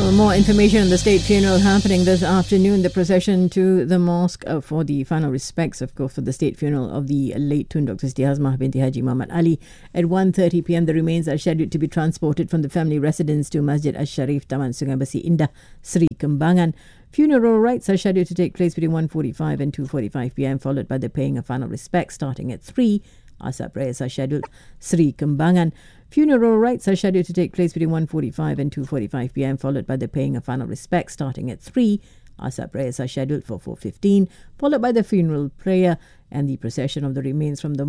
More information on the state funeral happening this afternoon. The procession to the mosque for the final respects, of course, for the state funeral of the late Tun Dr. Siti Hazmah binti Haji Muhammad Ali. At 1:30 p.m, the remains are scheduled to be transported from the family residence to Masjid Ash-Sharif, Taman Sungai Besi Indah, Sri Kembangan. Funeral rites are scheduled to take place between 1:45 and 2:45 p.m, followed by the paying of final respects starting at 3. Asar prayers are scheduled. Sri Kembangan. Funeral rites are scheduled to take place between 1:45 and 2:45 p.m, followed by the paying of final respects starting at 3. Asar prayers are scheduled for 4:15, followed by the funeral prayer and the procession of the remains from the